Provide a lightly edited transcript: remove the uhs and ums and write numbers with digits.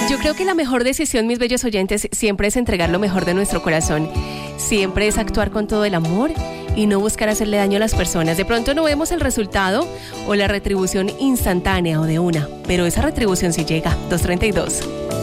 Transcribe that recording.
Yo creo que la mejor decisión, mis bellos oyentes, siempre es entregar lo mejor de nuestro corazón. Siempre es actuar con todo el amor y no buscar hacerle daño a las personas. De pronto no vemos el resultado o la retribución instantánea o de una, pero esa retribución sí llega. 232.